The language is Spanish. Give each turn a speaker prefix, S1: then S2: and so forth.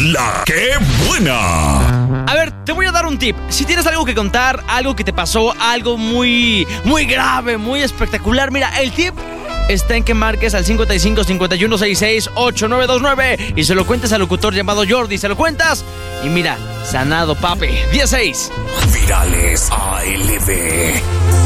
S1: La que buena.
S2: A ver, te voy a dar un tip. Si tienes algo que contar, algo que te pasó, algo muy grave, muy espectacular, mira, el tip está en que marques al 55 51 66 8929 y se lo cuentes al locutor llamado Jordi. Se lo cuentas y mira, sanado, papi. 16.
S1: Virales ALB.